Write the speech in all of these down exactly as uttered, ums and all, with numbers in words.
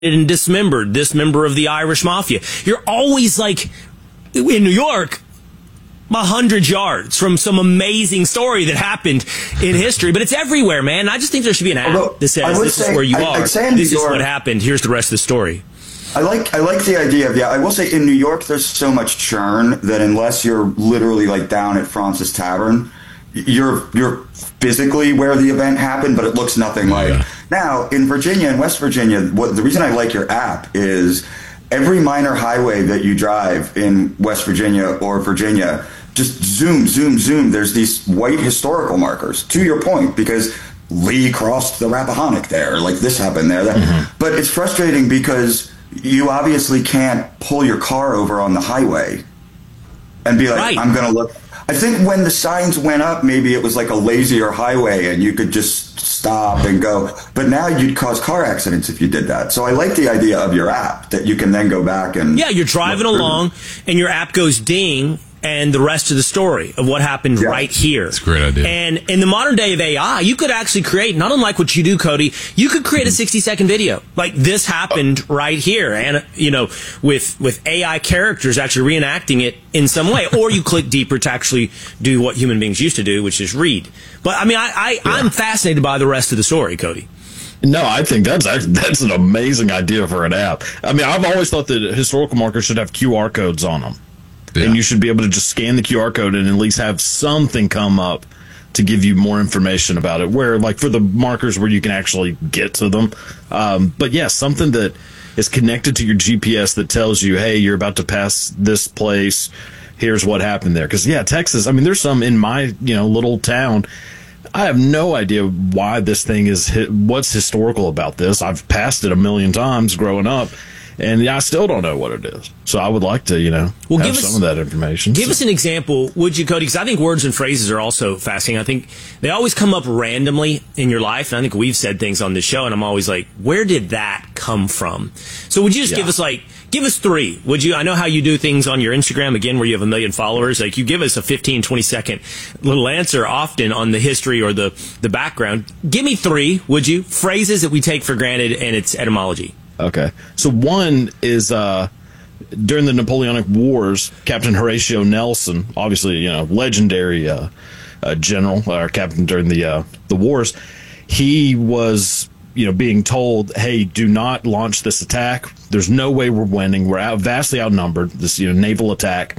and dismembered this member of the Irish Mafia. You're always like, in New York, a hundred yards from some amazing story that happened in history, but it's everywhere, man. I just think there should be an app Although, that says this say, is where you I, are. I'd say in this New is York, what happened. Here's the rest of the story. I like I like the idea of, yeah, I will say in New York there's so much churn that unless you're literally like down at Francis Tavern, you're you're physically where the event happened, but it looks nothing like. Yeah. Now, in Virginia and West Virginia, what the reason I like your app is every minor highway that you drive in West Virginia or Virginia, just zoom, zoom, zoom. There's these white historical markers, to your point, because Lee crossed the Rappahannock there, like this happened there. That. Mm-hmm. But it's frustrating because you obviously can't pull your car over on the highway and be like, right. I'm going to look. I think when the signs went up, maybe it was like a lazier highway and you could just stop and go. But now you'd cause car accidents if you did that. So I like the idea of your app that you can then go back and... Yeah, you're driving along and your app goes ding, and the rest of the story of what happened yeah. right here. That's a great idea. And in the modern day of A I, you could actually create, not unlike what you do, Cody, you could create a sixty second video. Like, this happened right here. And, you know, with, with A I characters actually reenacting it in some way. Or you click deeper to actually do what human beings used to do, which is read. But, I mean, I, I, yeah. I'm fascinated by the rest of the story, Cody. No, I think that's that's an amazing idea for an app. I mean, I've always thought that historical markers should have Q R codes on them. Yeah. And you should be able to just scan the Q R code and at least have something come up to give you more information about it. Where, like, for the markers where you can actually get to them. Um, but, yeah, something that is connected to your G P S that tells you, hey, you're about to pass this place. Here's what happened there. Because, yeah, Texas, I mean, there's some in my, you know, little town. I have no idea why this thing is, what's historical about this. I've passed it a million times growing up. And I still don't know what it is. So I would like to, you know, well, have give us, some of that information. Give so. us an example, would you, Cody? Because I think words and phrases are also fascinating. I think they always come up randomly in your life. And I think we've said things on this show, and I'm always like, where did that come from? So would you just yeah. give us, like, give us three, would you? I know how you do things on your Instagram, again, where you have a million followers. Like, you give us a fifteen, twenty second little answer often on the history or the, the background. Give me three, would you? Phrases that we take for granted and its etymology. Okay. So one is uh, during the Napoleonic Wars, Captain Horatio Nelson, obviously, you know, legendary uh, uh, general or captain during the uh, the wars, he was, you know, being told, hey, do not launch this attack. There's no way we're winning. We're out, vastly outnumbered, this, you know, naval attack.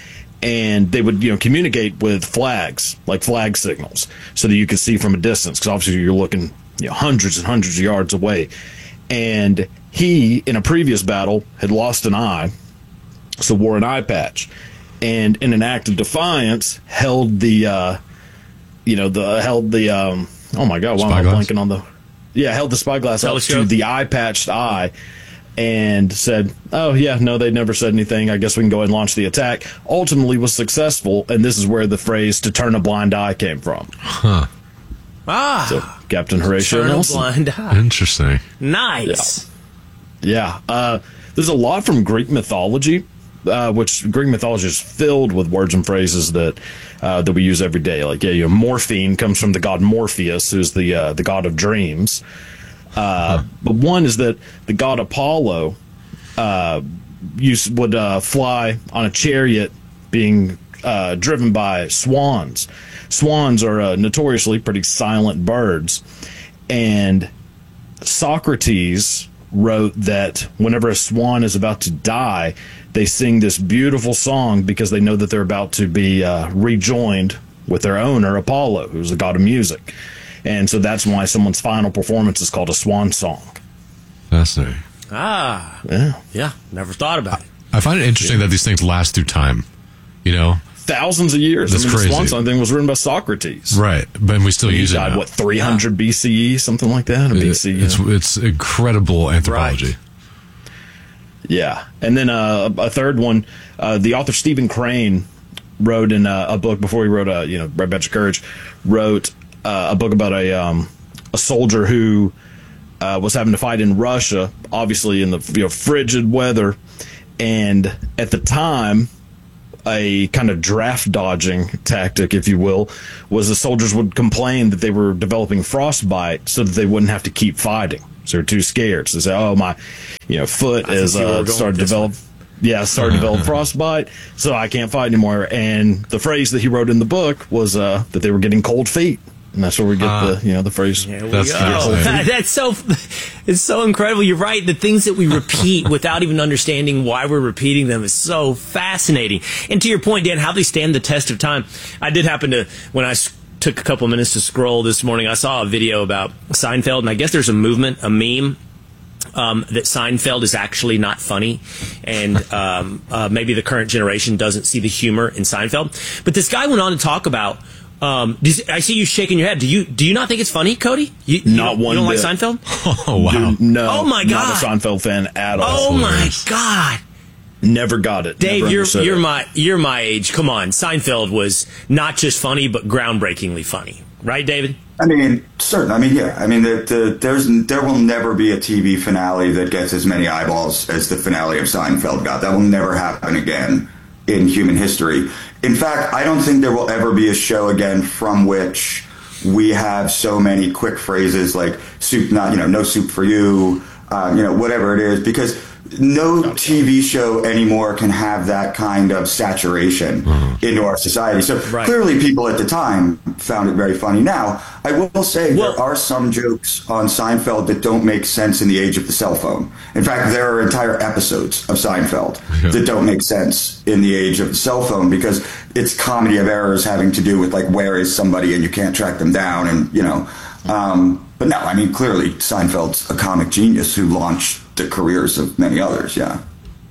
And they would, you know, communicate with flags, like flag signals, so that you could see from a distance, because obviously you're looking, you know, hundreds and hundreds of yards away. And he, in a previous battle, had lost an eye, so wore an eye patch. And in an act of defiance, held the, uh, you know, the held the, um, oh my God, why am I blanking on the, yeah, held the spyglass up to the eye-patched eye and said, oh, yeah, no, they never said anything. I guess we can go ahead and launch the attack. Ultimately was successful, and this is where the phrase "to turn a blind eye" came from. Huh. Ah. So, Captain Horatio Turn Nelson. A blind eye. Interesting. Nice. Yeah. yeah. Uh, there's a lot from Greek mythology, uh, which Greek mythology is filled with words and phrases that uh, that we use every day. Like, yeah, you know, morphine comes from the god Morpheus, who's the uh, the god of dreams. Uh, huh. But one is that the god Apollo uh, used, would uh, fly on a chariot being uh, driven by swans. Swans are uh, notoriously pretty silent birds, and Socrates wrote that whenever a swan is about to die, they sing this beautiful song because they know that they're about to be uh, rejoined with their owner, Apollo, who's the god of music. And so that's why someone's final performance is called a swan song. Fascinating. Ah. Yeah. Yeah, never thought about it. I find it interesting yeah. that these things last through time, you know? Thousands of years. That's I mean, crazy. The swan song thing was written by Socrates. Right, but we still he use died, it now. What, three hundred yeah. B C E, something like that? Or it, B C, it's, yeah. it's incredible anthropology. Right. Yeah. And then uh, a third one, uh, the author Stephen Crane wrote in uh, a book before he wrote, uh, you know, Red Badge of Courage, wrote uh, a book about a um, a soldier who uh, was having to fight in Russia, obviously in the you know, frigid weather. And at the time, a kind of draft dodging tactic, if you will, was the soldiers would complain that they were developing frostbite so that they wouldn't have to keep fighting. So they're too scared. So they say, "Oh, my, you know, foot I is think you were uh, going starting to this develop." Yeah, started to develop frostbite, so I can't fight anymore. And the phrase that he wrote in the book was uh, that they were getting cold feet, and that's where we get Uh, the you know the phrase. There we That's go. fascinating. That's so, it's so incredible. You're right. The things that we repeat without even understanding why we're repeating them is so fascinating. And to your point, Dan, how they stand the test of time. I did happen to, when I s- took a couple minutes to scroll this morning, I saw a video about Seinfeld, and I guess there's a movement, a meme, Um, that Seinfeld is actually not funny, and um, uh, maybe the current generation doesn't see the humor in Seinfeld. But this guy went on to talk about. Um, does, I see you shaking your head. Do you do you not think it's funny, Cody? You, you Not don't, one You don't bit. like Seinfeld? Oh, wow. Dude, no, Oh, my not God. a Seinfeld fan at all. Oh my hilarious. God, Never got it. Dave, Never you're understood you're it. my you're my age. Come on, Seinfeld was not just funny, but groundbreakingly funny, right, David? I mean, certain. I mean, yeah. I mean, the, the, there's there will never be a T V finale that gets as many eyeballs as the finale of Seinfeld got. That will never happen again in human history. In fact, I don't think there will ever be a show again from which we have so many quick phrases like "soup, not you know, no soup for you," uh, you know, whatever it is, because no T V show anymore can have that kind of saturation Mm-hmm. into our society. So Right. clearly people at the time found it very funny. Now, I will say Well- there are some jokes on Seinfeld that don't make sense in the age of the cell phone. In fact, there are entire episodes of Seinfeld Yeah. that don't make sense in the age of the cell phone because it's comedy of errors having to do with like where is somebody and you can't track them down and, you know. Um, but no, I mean, clearly Seinfeld's a comic genius who launched the careers of many others, yeah.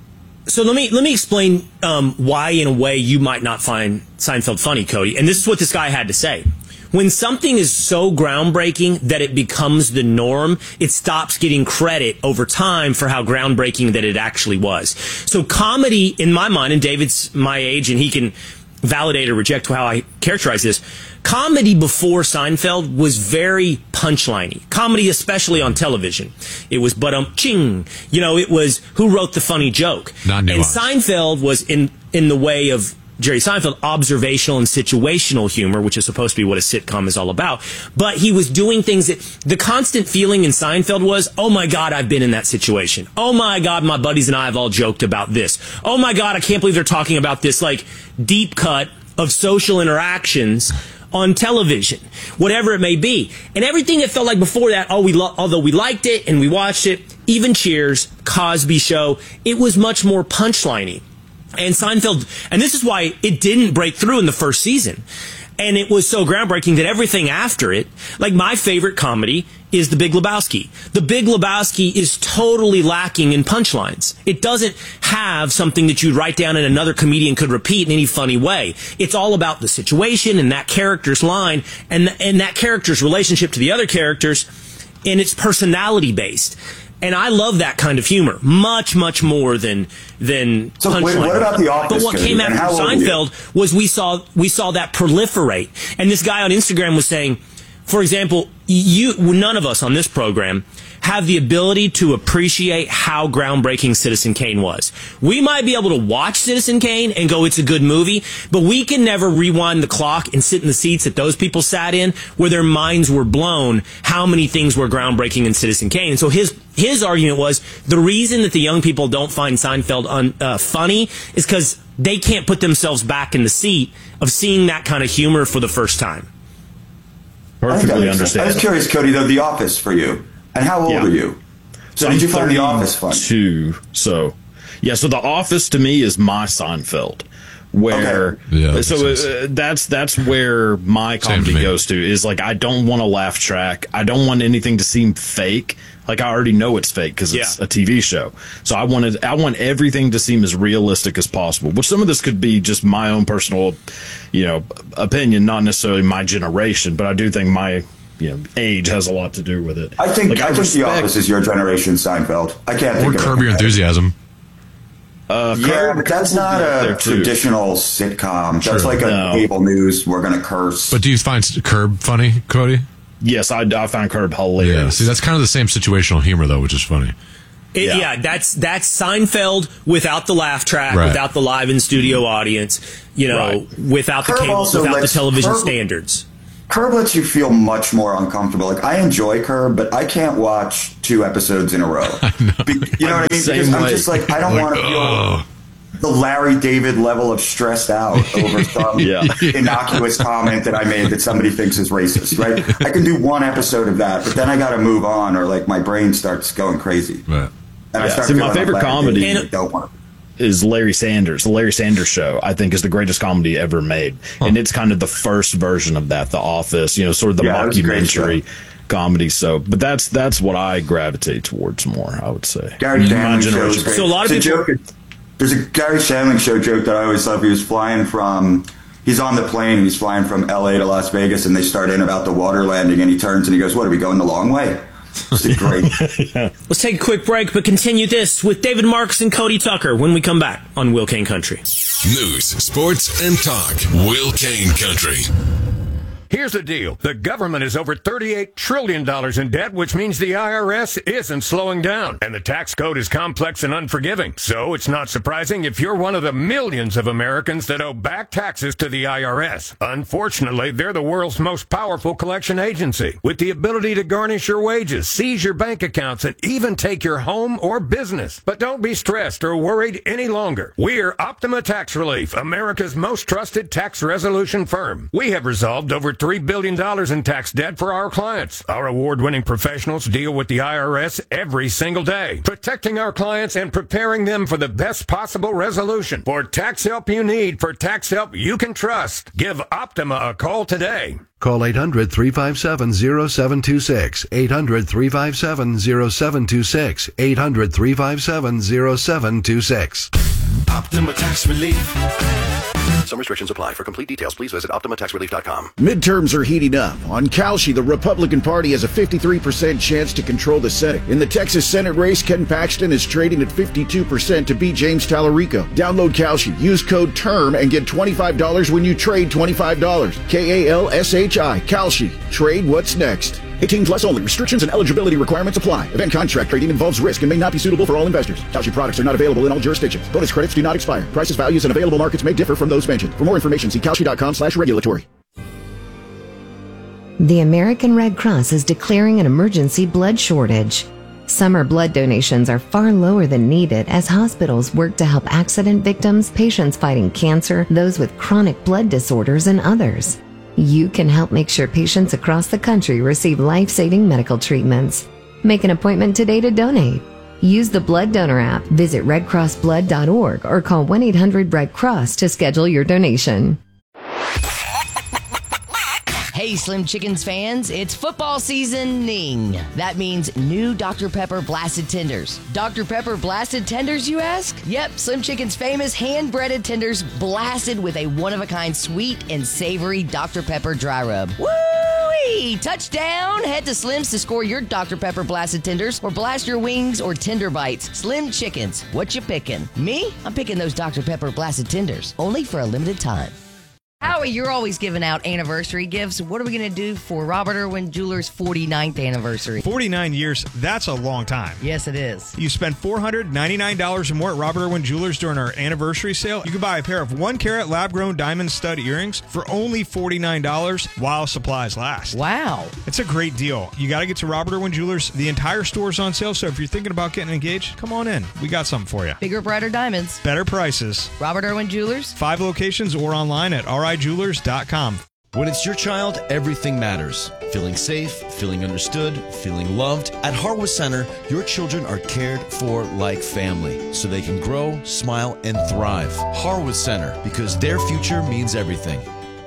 So let me let me explain um, why, in a way, you might not find Seinfeld funny, Cody. And this is what this guy had to say. When something is so groundbreaking that it becomes the norm, it stops getting credit over time for how groundbreaking that it actually was. So comedy, in my mind, and David's my age, and he can validate or reject how I characterize this. Comedy before Seinfeld was very punchliney. Comedy, especially on television. It was but um ching. You know, it was who wrote the funny joke. Not and nuanced. Seinfeld was in in the way of Jerry Seinfeld, observational and situational humor, which is supposed to be what a sitcom is all about. But he was doing things that the constant feeling in Seinfeld was, oh my God, I've been in that situation. Oh my God, my buddies and I have all joked about this. Oh my God, I can't believe they're talking about this like deep cut of social interactions on television, whatever it may be. And everything that felt like before that, oh, we lo- although we liked it and we watched it, even Cheers, Cosby Show, it was much more punchliney. And Seinfeld, and this is why it didn't break through in the first season. And it was so groundbreaking that everything after it, like my favorite comedy is The Big Lebowski. The Big Lebowski is totally lacking in punchlines. It doesn't have something that you'd write down and another comedian could repeat in any funny way. It's all about the situation and that character's line and, and that character's relationship to the other characters, and it's personality based. And I love that kind of humor much, much more than than So wait, punchline. what about The Office, But what Cody? came And after how old were you? Seinfeld was we saw we saw that proliferate. And this guy on Instagram was saying, for example, you none of us on this program have the ability to appreciate how groundbreaking Citizen Kane was. We might be able to watch Citizen Kane and go, it's a good movie, but we can never rewind the clock and sit in the seats that those people sat in where their minds were blown how many things were groundbreaking in Citizen Kane. And so his his argument was the reason that the young people don't find Seinfeld un, uh, funny is because they can't put themselves back in the seat of seeing that kind of humor for the first time. I think that Perfectly makes sense. I was understandable. curious, Cody, though, The Office for you. And how old Yeah. are you? So I'm did you find The Office fun? thirty-two, So, yeah. So The Office to me is my Seinfeld. Where Okay. Yeah, that so makes uh, that's that's where my Same to comedy me. goes to is like I don't want a laugh track. I don't want anything to seem fake. Like I already know it's fake because it's Yeah. a T V show. So I wanted I want everything to seem as realistic as possible. Which some of this could be just my own personal, you know, opinion, not necessarily my generation. But I do think my you know age has a lot to do with it. I think Like, I, think The respect- Office is your generation Seinfeld. I can't Or think of Curb it. Your Enthusiasm. Uh, Yeah, Curb- but that's Curb not would be up a there, too. traditional sitcom. That's Sure. like a No. cable news. We're gonna curse. But do you find Curb funny, Cody? Yes, I, I find Curb hilarious. Yeah. See, that's kind of the same situational humor, though, which is funny. It, yeah. Yeah. that's that's Seinfeld without the laugh track, Right. without the live in studio audience, you know, Right. without the Curb cable, also without the lets- television Curb- standards. Curb lets you feel much more uncomfortable. Like, I enjoy Curb, but I can't watch two episodes in a row. Know. Be, you know what I mean? Same because way. I'm just like, I don't Like, want to feel ugh. the Larry David level of stressed out over some Yeah. innocuous comment that I made that somebody thinks is racist, right? I can do one episode of that, but then I got to move on, or like my brain starts going crazy. Right. And I Yeah. start See, my feeling like favorite Larry comedy- David, I don't want to. is Larry Sanders. The Larry Sanders Show, I think, is the greatest comedy ever made. Huh. And it's kind of the first version of that, The Office, you know, sort of the Yeah, it was a great mockumentary comedy. So, but that's that's what I gravitate towards more, I would say. Gary My Shandling show generation. is great. So a lot of It's people- joke. There's a Gary Shandling show joke that I always love. He was flying from, he's on the plane, he's flying from L A to Las Vegas, and they start in about the water landing, and he turns and he goes, "What, are we going the long way?" It's great. Let's take a quick break, but continue this with David Marks and Cody Tucker when we come back on Will Kane Country. News, sports, and talk. Will Kane Country. Here's the deal. The government is over thirty-eight trillion dollars in debt, which means the I R S isn't slowing down. And the tax code is complex and unforgiving. So it's not surprising if you're one of the millions of Americans that owe back taxes to the I R S. Unfortunately, they're the world's most powerful collection agency, with the ability to garnish your wages, seize your bank accounts, and even take your home or business. But don't be stressed or worried any longer. We're Optima Tax Relief, America's most trusted tax resolution firm. We have resolved over three billion dollars in tax debt for our clients. Our award-winning professionals deal with the I R S every single day, protecting our clients and preparing them for the best possible resolution. For tax help you need, for tax help you can trust, give Optima a call today. Call eight hundred, three five seven, zero seven two six, eight hundred, three five seven, zero seven two six, eight hundred, three five seven, zero seven two six. Optima Tax Relief. Some restrictions apply. For complete details, please visit optima tax relief dot com. Midterms are heating up. On Kalshi, the Republican Party has a fifty-three percent chance to control the Senate. In the Texas Senate race, Ken Paxton is trading at fifty-two percent to beat James Tallarico. Download Kalshi, use code TERM, and get twenty-five dollars when you trade twenty-five dollars. K A L S H I, Kalshi. Trade what's next. eighteen plus only. Restrictions and eligibility requirements apply. Event contract trading involves risk and may not be suitable for all investors. Kalshi products are not available in all jurisdictions. Bonus credits do not expire. Prices, values, and available markets may differ from those mentioned. For more information, see kalshi dot com slash regulatory. The American Red Cross is declaring an emergency blood shortage. Summer blood donations are far lower than needed as hospitals work to help accident victims, patients fighting cancer, those with chronic blood disorders, and others. You can help make sure patients across the country receive life-saving medical treatments. Make an appointment today to donate. Use the Blood Donor app, visit red cross blood dot org, or call one eight hundred red cross to schedule your donation. Hey, Slim Chickens fans, it's football seasoning. That means new Doctor Pepper Blasted Tenders. Doctor Pepper Blasted Tenders, you ask? Yep, Slim Chicken's famous hand-breaded tenders blasted with a one-of-a-kind sweet and savory Doctor Pepper dry rub. Woo-wee! Touchdown! Head to Slim's to score your Doctor Pepper Blasted Tenders or blast your wings or tender bites. Slim Chickens, what you picking? Me? I'm picking those Doctor Pepper Blasted Tenders, only for a limited time. Howie, you're always giving out anniversary gifts. What are we going to do for Robert Irwin Jewelers' forty-ninth anniversary? forty-nine years, that's a long time. Yes, it is. You spend four hundred ninety-nine dollars or more at Robert Irwin Jewelers during our anniversary sale. You can buy a pair of one-carat lab-grown diamond stud earrings for only forty-nine dollars while supplies last. Wow. It's a great deal. You got to get to Robert Irwin Jewelers. The entire store is on sale, so if you're thinking about getting engaged, come on in. We got something for you. Bigger, brighter diamonds. Better prices. Robert Irwin Jewelers. Five locations or online at r i jewelers dot com. When it's your child, everything matters. Feeling safe, feeling understood, feeling loved. At Harwood Center, your children are cared for like family, so they can grow, smile, and thrive. Harwood Center, because their future means everything.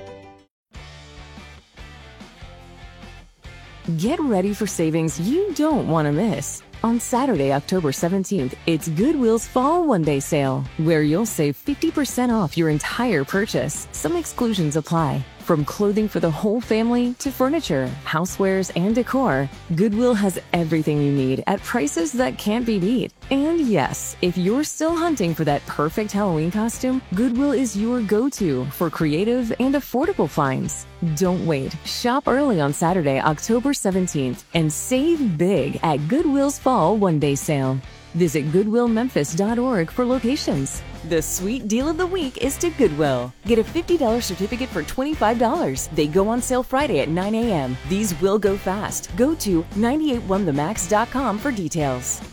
Get ready for savings you don't want to miss. On Saturday, October seventeenth, it's Goodwill's Fall One-Day Sale, where you'll save fifty percent off your entire purchase. Some exclusions apply. From clothing for the whole family to furniture, housewares, and decor, Goodwill has everything you need at prices that can't be beat. And yes, if you're still hunting for that perfect Halloween costume, Goodwill is your go-to for creative and affordable finds. Don't wait. Shop early on Saturday, October seventeenth, and save big at Goodwill's Fall One-Day Sale. Visit goodwill memphis dot org for locations. The sweet deal of the week is to Goodwill. Get a fifty dollars certificate for twenty-five dollars. They go on sale Friday at nine a.m. These will go fast. Go to nine eight one the max dot com for details.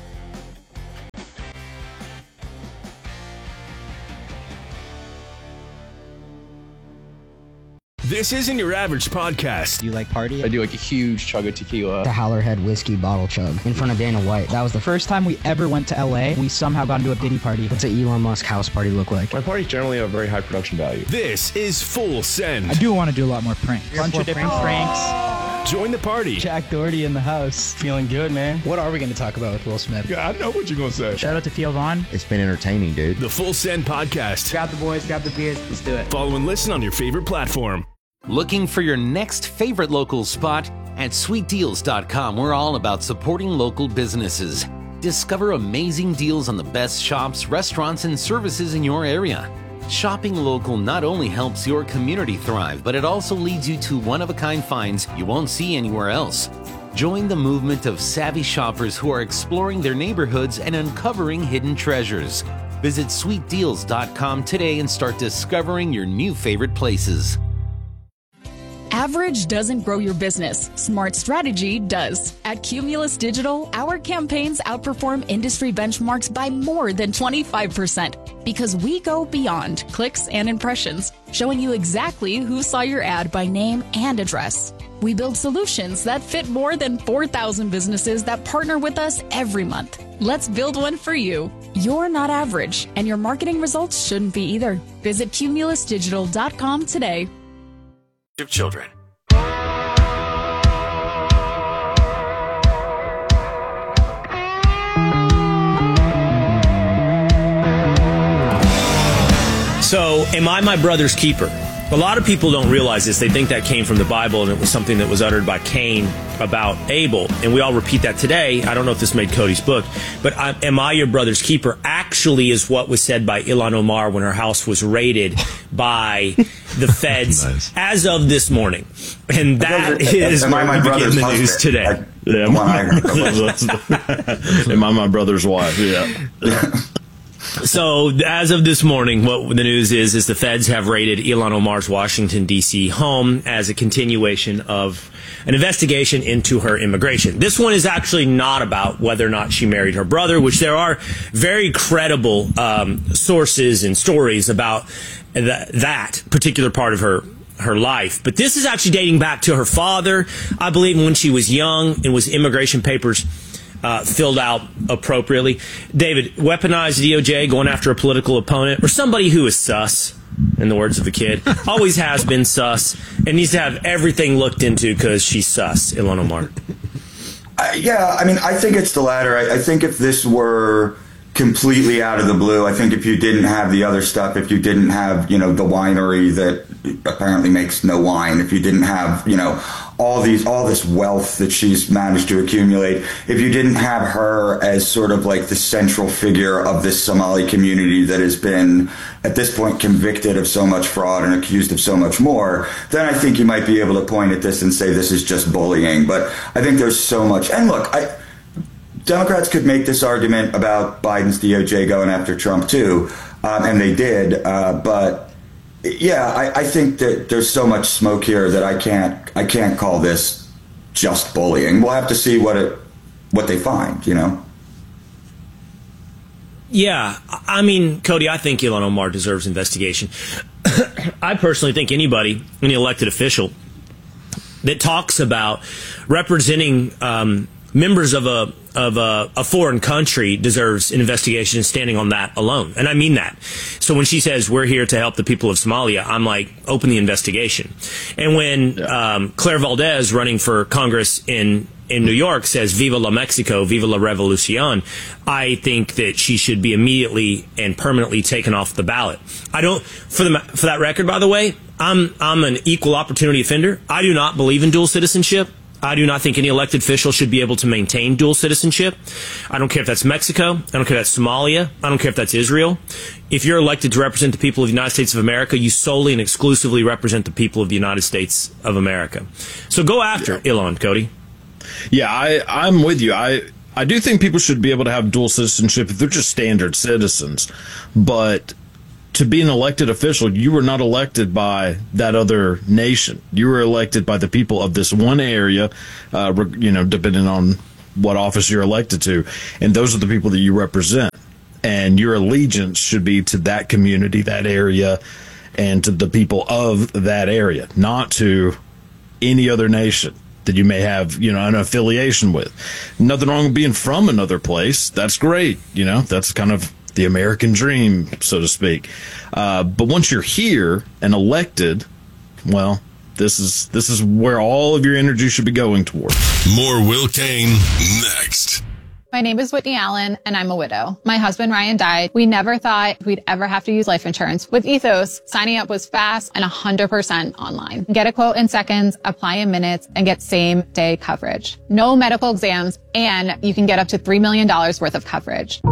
This isn't your average podcast. You like party? I do like a huge chug of tequila. The Howlerhead whiskey bottle chug in front of Dana White. That was the first time we ever went to L A. We somehow got into a Diddy party. What's an Elon Musk house party look like? My parties generally have very high production value. This is Full Send. I do want to do a lot more pranks. A bunch of different pranks. Join the party. Jack Doherty in the house. Feeling good, man. What are we going to talk about with Will Smith? Yeah, I know what you're going to say. Shout out to Theo Vaughn. It's been entertaining, dude. The Full Send podcast. Grab the boys, grab the beers. Let's do it. Follow and listen on your favorite platform. Looking for your next favorite local spot? At sweet deals dot com, we're all about supporting local businesses. Discover amazing deals on the best shops, restaurants, and services in your area. Shopping local not only helps your community thrive, but it also leads you to one-of-a-kind finds you won't see anywhere else. Join the movement of savvy shoppers who are exploring their neighborhoods and uncovering hidden treasures. Visit sweet deals dot com today and start discovering your new favorite places. Average doesn't grow your business. Smart strategy does. At Cumulus Digital, our campaigns outperform industry benchmarks by more than twenty-five percent because we go beyond clicks and impressions, showing you exactly who saw your ad by name and address. We build solutions that fit more than four thousand businesses that partner with us every month. Let's build one for you. You're not average, and your marketing results shouldn't be either. Visit cumulus digital dot com today. Of children. So, am I my brother's keeper? A lot of people don't realize this. They think that came from the Bible, and it was something that was uttered by Cain about Abel. And we all repeat that today. I don't know if this made Cody's book, but I, am I your brother's keeper actually is what was said by Ilhan Omar when her house was raided by the feds nice. As of this morning. And that is am where I my we begin the husband? news today. I, yeah, my, am I my brother's wife? Yeah. yeah. So, as of this morning, what the news is, is the feds have raided Ilhan Omar's Washington, D C home as a continuation of an investigation into her immigration. This one is actually not about whether or not she married her brother, which there are very credible um, sources and stories about th- that particular part of her her life. But this is actually dating back to her father, I believe, when she was young and was immigration papers Uh, filled out appropriately. David, weaponized D O J going after a political opponent or somebody who is sus, in the words of the kid, always has been sus and needs to have everything looked into because she's sus, Ilhan Omar. Uh, yeah, I mean, I think it's the latter. I, I think if this were completely out of the blue, I think if you didn't have the other stuff, if you didn't have, you know, the winery that apparently makes no wine, if you didn't have, you know, all these, all this wealth that she's managed to accumulate, if you didn't have her as sort of like the central figure of this Somali community that has been, at this point, convicted of so much fraud and accused of so much more, then I think you might be able to point at this and say this is just bullying. But I think there's so much. And look, I, Democrats could make this argument about Biden's D O J going after Trump, too, um, and they did. Uh, but yeah, I, I think that there's so much smoke here that I can't I can't call this just bullying. We'll have to see what it what they find, you know. Yeah, I mean, Cody, I think Ilhan Omar deserves investigation. I personally think anybody, any elected official that talks about representing um, members of a of a, a foreign country deserves an investigation standing on that alone. And I mean that. So when she says we're here to help the people of Somalia, I'm like, open the investigation. And when um, Claire Valdez, running for Congress in in New York, says Viva la Mexico, Viva la Revolucion, I think that she should be immediately and permanently taken off the ballot. I don't, for the for that record, by the way, I'm I'm an equal opportunity offender. I do not believe in dual citizenship. I do not think any elected official should be able to maintain dual citizenship. I don't care if that's Mexico. I don't care if that's Somalia. I don't care if that's Israel. If you're elected to represent the people of the United States of America, you solely and exclusively represent the people of the United States of America. So go after yeah. Ilhan, Cody. Yeah, I, I'm with you. I I do think people should be able to have dual citizenship if they're just standard citizens. But to be an elected official, you were not elected by that other nation. You were elected by the people of this one area, uh, you know, depending on what office you're elected to. And those are the people that you represent. And your allegiance should be to that community, that area, and to the people of that area, not to any other nation that you may have, you know, an affiliation with. Nothing wrong with being from another place. That's great. You know, that's kind of the American dream, so to speak. Uh, but once you're here and elected, well, this is this is where all of your energy should be going toward. More Will Kane next. My name is Whitney Allen, and I'm a widow. My husband, Ryan, died. We never thought we'd ever have to use life insurance. With Ethos, signing up was fast and one hundred percent online. Get a quote in seconds, apply in minutes, and get same-day coverage. No medical exams, and you can get up to three million dollars worth of coverage.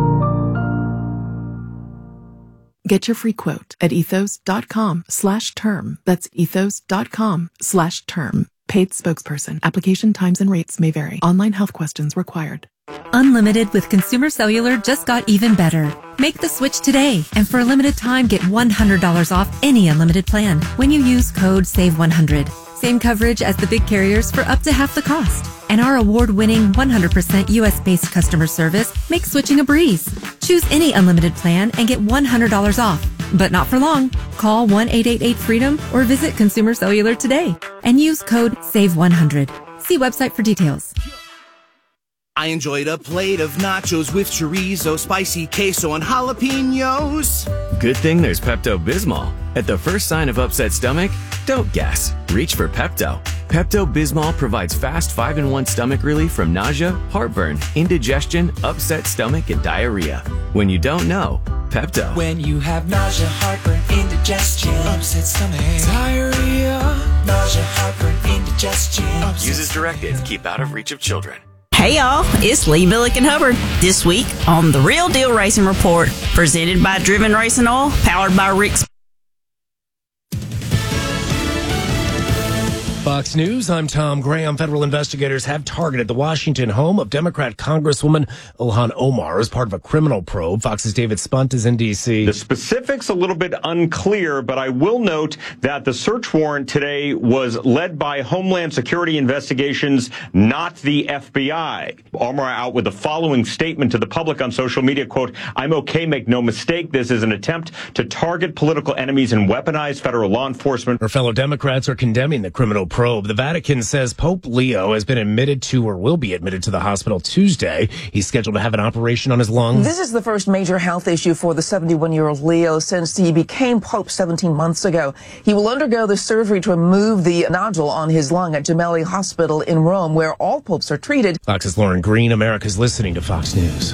Get your free quote at ethos.com slash term. That's ethos.com slash term. Paid spokesperson. Application times and rates may vary. Online health questions required. Unlimited with Consumer Cellular just got even better. Make the switch today, and for a limited time, get one hundred dollars off any unlimited plan when you use code save one hundred. Same coverage as the big carriers for up to half the cost. And our award-winning one hundred percent U S-based customer service makes switching a breeze. Choose any unlimited plan and get one hundred dollars off. But not for long. Call one eight eight eight freedom or visit Consumer Cellular today and use code save one hundred. See website for details. I enjoyed a plate of nachos with chorizo, spicy queso, and jalapenos. Good thing there's Pepto-Bismol. At the first sign of upset stomach, don't guess. Reach for Pepto. Pepto-Bismol provides fast five in one stomach relief from nausea, heartburn, indigestion, upset stomach, and diarrhea. When you don't know, Pepto. When you have nausea, heartburn, indigestion, upset stomach, diarrhea, nausea, heartburn, indigestion. Use as directed. Keep out of reach of children. Hey y'all, it's Lee Billiken Hubbard. This week on The Real Deal Racing Report, presented by Driven Racing Oil, powered by Rick's. Fox News, I'm Tom Graham. Federal investigators have targeted the Washington home of Democrat Congresswoman Ilhan Omar as part of a criminal probe. Fox's David Spunt is in D C. The specifics a little bit unclear, but I will note that the search warrant today was led by Homeland Security Investigations, not the F B I. Omar out with the following statement to the public on social media, quote, "I'm okay, make no mistake. This is an attempt to target political enemies and weaponize federal law enforcement." Her fellow Democrats are condemning the criminal probe. The Vatican says Pope Leo has been admitted to or will be admitted to the hospital Tuesday. He's scheduled to have an operation on his lungs. This is the first major health issue for the seventy-one-year-old Leo since he became Pope seventeen months ago. He will undergo the surgery to remove the nodule on his lung at Gemelli Hospital in Rome, where all popes are treated. Fox's Lauren Green. America's listening to Fox News.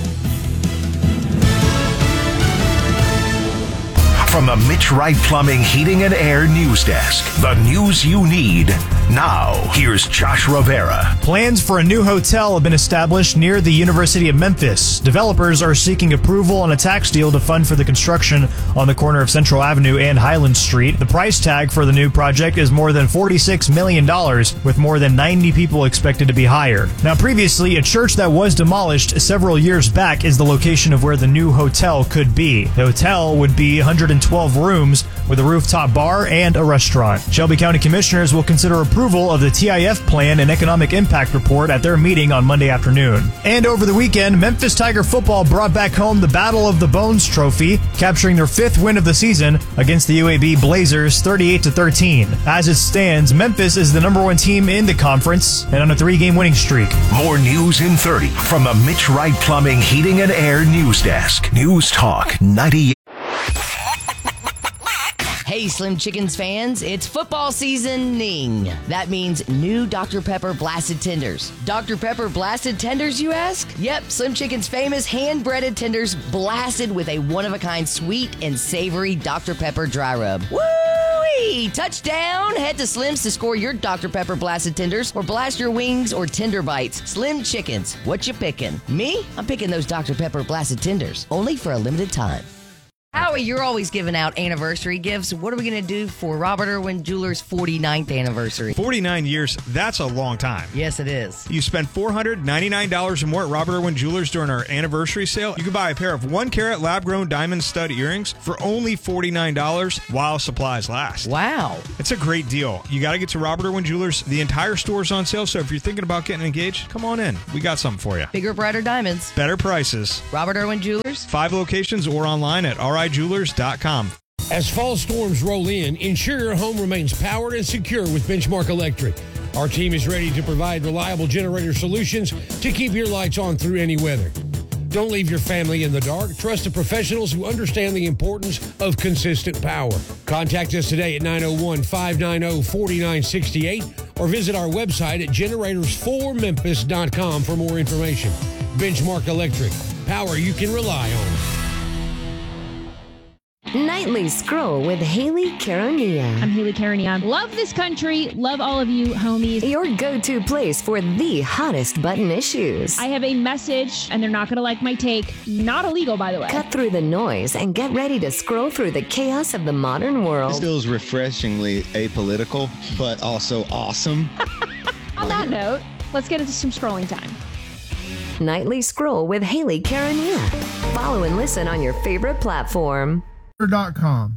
From the Mitch Wright Plumbing, Heating, and Air News Desk, the news you need. Now, here's Josh Rivera. Plans for a new hotel have been established near the University of Memphis. Developers are seeking approval on a tax deal to fund for the construction on the corner of Central Avenue and Highland Street. The price tag for the new project is more than forty-six million dollars, with more than ninety people expected to be hired. Now, previously, a church that was demolished several years back is the location of where the new hotel could be. The hotel would be one hundred twelve rooms with a rooftop bar and a restaurant. Shelby County Commissioners will consider approval of the T I F plan and economic impact report at their meeting on Monday afternoon. And over the weekend, Memphis Tiger football brought back home the Battle of the Bones trophy, capturing their fifth win of the season against the U A B Blazers thirty-eight to thirteen. As it stands, Memphis is the number one team in the conference and on a three-game winning streak. More news in thirty from the Mitch Wright Plumbing, Heating, and Air News Desk. News Talk ninety-eight. Hey, Slim Chickens fans, it's football seasoning. That means new Doctor Pepper Blasted Tenders. Doctor Pepper Blasted Tenders, you ask? Yep, Slim Chicken's famous hand-breaded tenders blasted with a one-of-a-kind sweet and savory Doctor Pepper dry rub. Woo-wee! Touchdown! Head to Slim's to score your Doctor Pepper Blasted Tenders or blast your wings or tender bites. Slim Chickens, what you picking? Me? I'm picking those Doctor Pepper Blasted Tenders, only for a limited time. Howie, you're always giving out anniversary gifts. What are we going to do for Robert Irwin Jewelers' forty-ninth anniversary? forty-nine years, that's a long time. Yes, it is. You spend four hundred ninety-nine dollars or more at Robert Irwin Jewelers during our anniversary sale. You can buy a pair of one-carat lab-grown diamond stud earrings for only forty-nine dollars while supplies last. Wow. It's a great deal. You got to get to Robert Irwin Jewelers. The entire store's on sale, so if you're thinking about getting engaged, come on in. We got something for you. Bigger, brighter diamonds. Better prices. Robert Irwin Jewelers. Five locations or online at r i jewelers dot com. As fall storms roll in, ensure your home remains powered and secure with Benchmark Electric. Our team is ready to provide reliable generator solutions to keep your lights on through any weather. Don't leave your family in the dark. Trust the professionals who understand the importance of consistent power. Contact us today at nine oh one, five nine oh, four nine six eight or visit our website at generators for memphis dot com for more information. Benchmark Electric. Power you can rely on. Nightly Scroll with Haley Caronia. I'm Haley Caronia. Love this country. Love all of you, homies. Your go-to place for the hottest button issues. I have a message, and they're not going to like my take. Not illegal, by the way. Cut through the noise and get ready to scroll through the chaos of the modern world. This feels refreshingly apolitical, but also awesome. On that note, let's get into some scrolling time. Nightly Scroll with Haley Caronia. Follow and listen on your favorite platform. Dot com.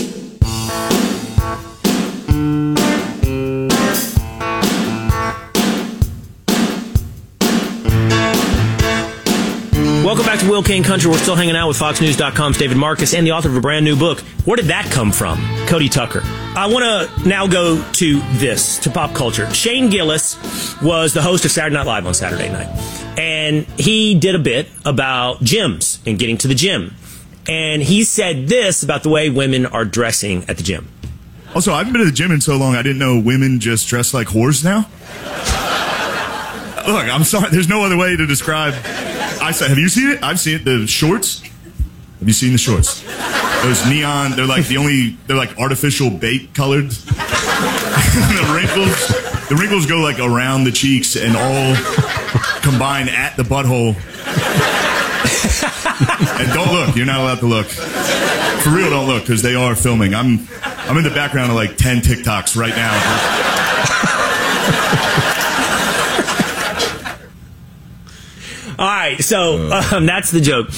Welcome back to Will Kane Country. We're still hanging out with Fox News dot com's David Marcus and the author of a brand new book. Where did that come from? Cody Tucker. I want to now go to this, to pop culture. Shane Gillis was the host of Saturday Night Live on Saturday night. And he did a bit about gyms and getting to the gym. And he said this about the way women are dressing at the gym. Also, I haven't been to the gym in so long, I didn't know women just dress like whores now. Look, I'm sorry, there's no other way to describe. I said, have you seen it? I've seen it. The shorts. Have you seen the shorts? Those neon, they're like the only, they're like artificial bait colored. the wrinkles, the wrinkles go like around the cheeks and all combine at the butthole. And don't look. You're not allowed to look. For real, don't look, because they are filming. I'm I'm in the background of like ten TikToks right now. All right, so um, that's the joke.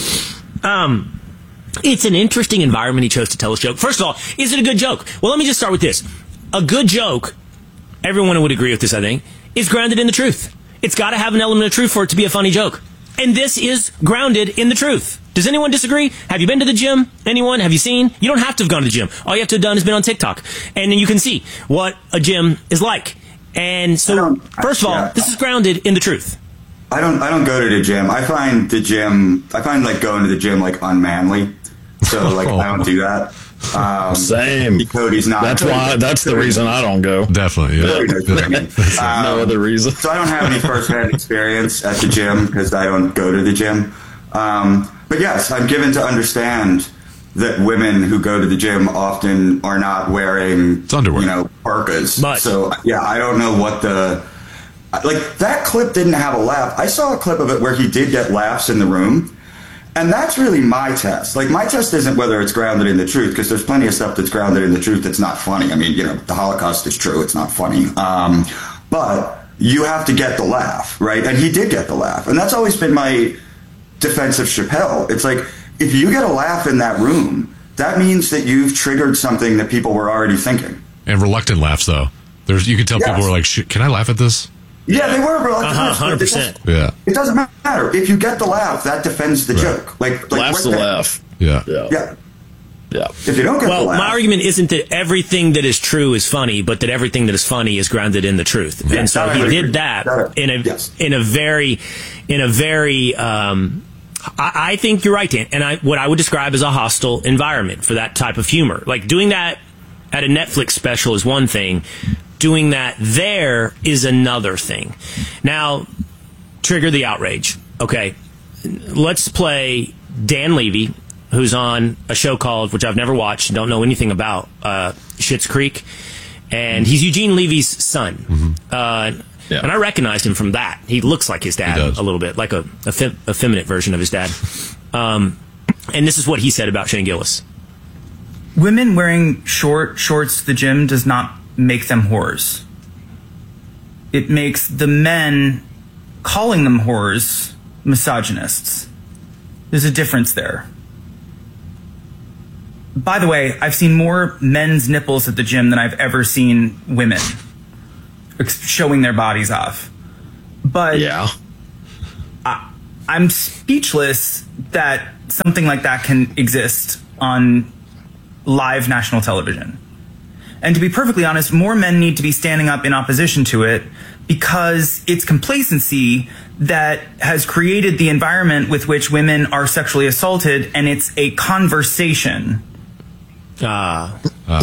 Um, it's an interesting environment he chose to tell his joke. First of all, is it a good joke? Well, let me just start with this. A good joke, everyone would agree with this, I think, is grounded in the truth. It's got to have an element of truth for it to be a funny joke. And this is grounded in the truth. Does anyone disagree? Have you been to the gym? Anyone? Have you seen? You don't have to have gone to the gym. All you have to have done is been on TikTok. And then you can see what a gym is like. And so, first of all, yeah. This is grounded in the truth. I don't I don't go to the gym. I find the gym, I find like going to the gym like unmanly. So like I don't do that. Um, Same. Cody's not. That's why. That's the reason I don't go. Definitely. Yeah. um, no other reason. So I don't have any first-hand experience at the gym because I don't go to the gym. Um, but yes, I'm given to understand that women who go to the gym often are not wearing, you know, parkas. Much. So yeah, I don't know what the like. That clip didn't have a laugh. I saw a clip of it where he did get laughs in the room. And that's really my test. Like, my test isn't whether it's grounded in the truth, because there's plenty of stuff that's grounded in the truth that's not funny. I mean, you know, the Holocaust is true. It's not funny. Um, but you have to get the laugh, right? And he did get the laugh. And that's always been my defense of Chappelle. It's like, if you get a laugh in that room, that means that you've triggered something that people were already thinking. And reluctant laughs, though. There's, you can tell yes. people were like, can I laugh at this? Yeah, they were reluctant. Uh-huh, one hundred percent. Yeah. It doesn't matter. If you get the laugh, that defends the right. joke. Like, like Laugh's the laugh. Yeah. Yeah. Yeah. Yeah. If you don't get well, the laugh. my argument isn't that everything that is true is funny, but that everything that is funny is grounded in the truth. Yeah, and so he did that in a yes. in a very in a very um, I, I think you're right, Dan. And I what I would describe as a hostile environment for that type of humor. Like doing that at a Netflix special is one thing. Doing that there is another thing. Now, trigger the outrage. Okay, let's play Dan Levy, who's on a show called, which I've never watched, don't know anything about, uh, Schitt's Creek, and he's Eugene Levy's son. Mm-hmm. Uh, yeah. And I recognized him from that. He looks like his dad a little bit, like a, a fem- effeminate version of his dad. Um, And this is what he said about Shane Gillis. Women wearing short shorts to the gym does not make them whores. It makes the men calling them whores misogynists. There's a difference there. By the way, I've seen more men's nipples at the gym than I've ever seen women showing their bodies off. But yeah, I, I'm speechless that something like that can exist on live national television. And to be perfectly honest, more men need to be standing up in opposition to it, because it's complacency that has created the environment with which women are sexually assaulted, and it's a conversation. Ah. Uh,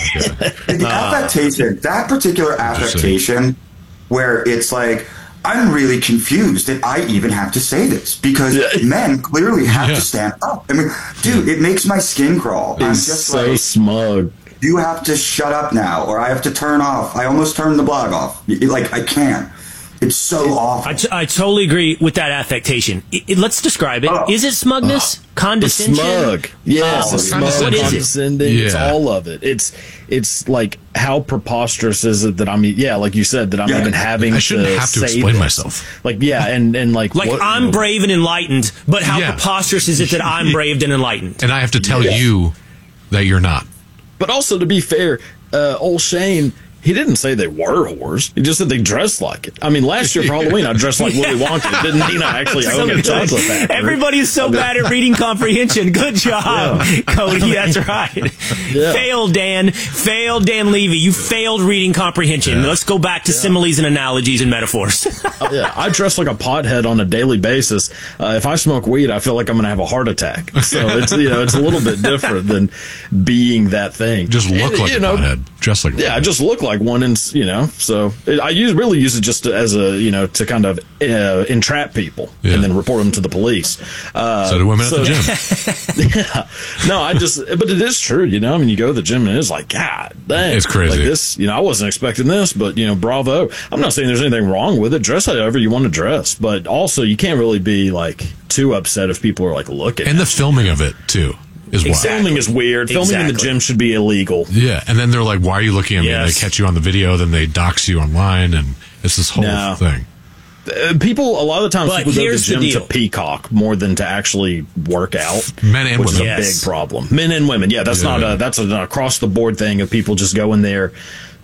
okay. The affectation, that particular affectation, where it's like, I'm really confused that I even have to say this, because yeah. men clearly have yeah. to stand up. I mean, dude, it makes my skin crawl. It's I'm just so like, smug. You have to shut up now, or I have to turn off. I almost turned the blog off. Like, I can't. It's so awful. I, t- I totally agree with that affectation. It, it, let's describe it. Oh. Is it smugness? Oh. Condescension? It's smug. Yes, oh, it's smug. What is condescending. it? Yeah. It's all of it. It's it's like, how preposterous is it that I'm, yeah, like you said, that I'm yeah. even having I shouldn't to have to say explain this. myself. Like, yeah, and, and like... Like, what, I'm you know, brave and enlightened, but how yeah. preposterous is it that I'm brave and enlightened? And I have to tell yeah. you that you're not. But also, to be fair, uh, old Shane... He didn't say they were whores. He just said they dressed like it. I mean, last year for Halloween, I dressed like Willy Wonka. Didn't he not actually own a chocolate factory? Everybody's so bad at reading comprehension. Good job, yeah. Cody. That's right. Yeah. Failed, Dan. Failed, Dan Levy. You failed reading comprehension. Yeah. Let's go back to yeah. similes and analogies and metaphors. uh, yeah, I dress like a pothead on a daily basis. Uh, if I smoke weed, I feel like I'm going to have a heart attack. So it's, you know, it's a little bit different than being that thing. Just look and, like you a know, pothead. Dress like a yeah, I just look like one, and you know, so it, I use really use it just to, as a you know to kind of uh, entrap people yeah. and then report them to the police. Uh, so do women so, at the gym. yeah, no, I just, but it is true, you know. I mean, you go to the gym and it's like, God dang, it's crazy. Like this, you know, I wasn't expecting this, but you know, bravo. I'm not saying there's anything wrong with it. Dress however you want to dress, but also you can't really be like too upset if people are like looking. And the filming of it too. Is exactly. Filming is weird. Filming exactly. in the gym should be illegal. Yeah, and then they're like, why are you looking at yes. me? And they catch you on the video, then they dox you online, and it's this whole no. thing. Uh, people, a lot of the times, but people go to the gym the to peacock more than to actually work out. Men and which women. is a yes. big problem. Men and women. Yeah, that's yeah. not a, that's an across-the-board thing of people just going there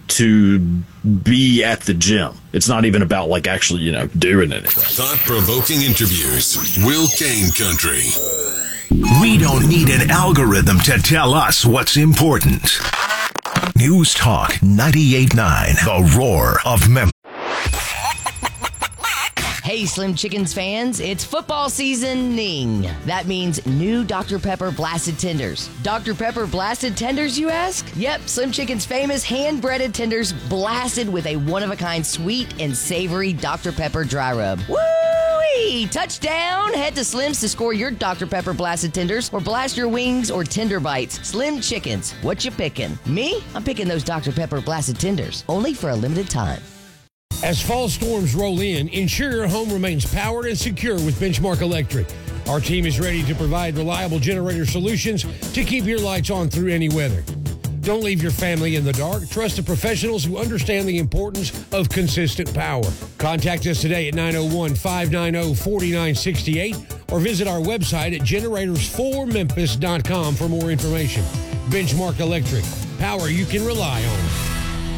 to be at the gym. It's not even about, like, actually, you know, doing anything. Thought-provoking interviews. Will Kane Country. We don't need an algorithm to tell us what's important. News Talk ninety-eight point nine, The Roar of Memphis. Hey, Slim Chickens fans, it's football seasoning. That means new Doctor Pepper Blasted Tenders. Doctor Pepper Blasted Tenders, you ask? Yep, Slim Chicken's famous hand-breaded tenders blasted with a one-of-a-kind sweet and savory Doctor Pepper dry rub. Woo-wee! Touchdown! Head to Slim's to score your Doctor Pepper Blasted Tenders or blast your wings or tender bites. Slim Chickens, what you picking? Me? I'm picking those Doctor Pepper Blasted Tenders, only for a limited time. As fall storms roll in, ensure your home remains powered and secure with Benchmark Electric. Our team is ready to provide reliable generator solutions to keep your lights on through any weather. Don't leave your family in the dark. Trust the professionals who understand the importance of consistent power. Contact us today at nine oh one, five nine oh, four nine six eight or visit our website at generators for memphis dot com for more information. Benchmark Electric. Power you can rely on.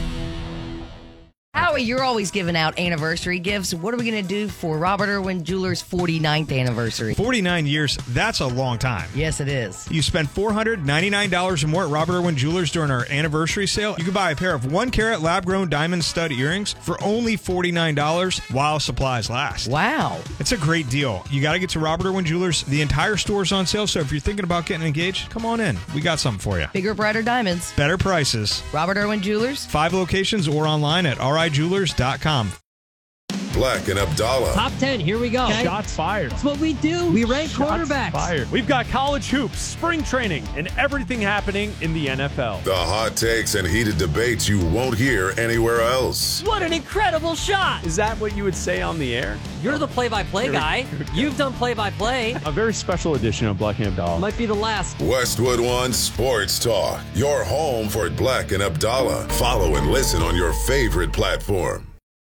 Howie, you're always giving out anniversary gifts. What are we going to do for Robert Irwin Jewelers' forty-ninth anniversary? forty-nine years, that's a long time. Yes, it is. You spend four hundred ninety-nine dollars or more at Robert Irwin Jewelers during our anniversary sale. You can buy a pair of one-carat lab-grown diamond stud earrings for only forty-nine dollars while supplies last. Wow. It's a great deal. You got to get to Robert Irwin Jewelers. The entire store is on sale, so if you're thinking about getting engaged, come on in. We got something for you. Bigger, brighter diamonds. Better prices. Robert Irwin Jewelers. Five locations or online at r i jewelers dot com. Black and Abdallah. Top ten, here we go. Okay. Shots fired. That's what we do. We rank Shots quarterbacks. Fired. We've got college hoops, spring training, and everything happening in the N F L. The hot takes and heated debates you won't hear anywhere else. What an incredible shot. Is that what you would say on the air? You're the play-by-play guy. You've done play-by-play. A very special edition of Black and Abdallah. Might be the last. Westwood One Sports Talk. Your home for Black and Abdallah. Follow and listen on your favorite platform.